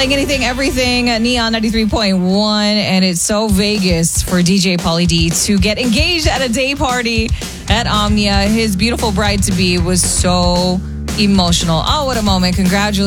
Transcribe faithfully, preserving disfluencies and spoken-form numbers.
Playing anything, everything, Neon ninety-three point one. And it's so Vegas for D J Pauly D to get engaged at a day party at Omnia. His beautiful bride-to-be was so emotional. Oh, what a moment. Congratulations.